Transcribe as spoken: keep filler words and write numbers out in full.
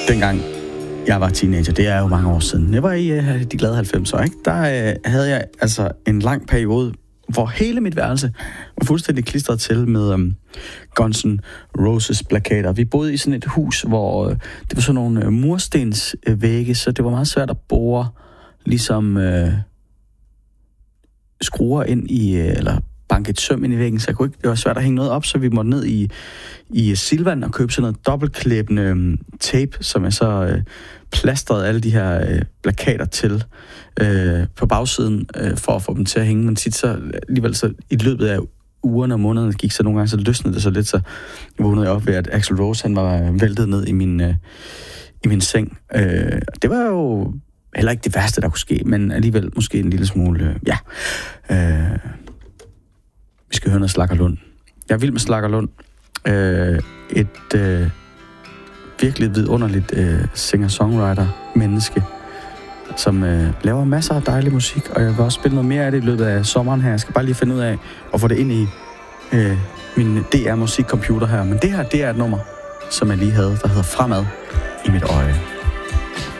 dengang jeg var teenager, det er jo mange år siden. Jeg var i uh, de glade halvfemser, ikke? Der uh, havde jeg altså en lang periode, hvor hele mit værelse var fuldstændig klistret til med um, Guns N' Roses plakater. Vi boede i sådan et hus, hvor uh, det var sådan nogle uh, murstensvægge, så det var meget svært at bore ligesom uh, skruer ind i, uh, eller banke et søm ind i væggen, så jeg kunne ikke, det var svært at hænge noget op, så vi måtte ned i, i Silvan og købe sådan noget dobbeltklæbende um, tape, som jeg så uh, plastrede alle de her uh, plakater til uh, på bagsiden, uh, for at få dem til at hænge. Men tit så alligevel så i løbet af ugerne og månederne gik, så nogle gange så løsnede det så lidt, så vågnede jeg op ved, at Axl Rose, han var væltet ned i min, uh, i min seng. Uh, det var jo heller ikke det værste, der kunne ske, men alligevel måske en lille smule, uh, ja... Uh, Vi skal høre noget Slaggerlund. Jeg er vild med Slaggerlund. Øh, et øh, virkelig vidunderligt øh, singer-songwriter-menneske, som øh, laver masser af dejlig musik, og jeg vil også spille noget mere af det i løbet af sommeren her. Jeg skal bare lige finde ud af at få det ind i øh, min D R-musikcomputer her. Men det her, det er et nummer, som jeg lige havde, der hedder Fremad i mit øje.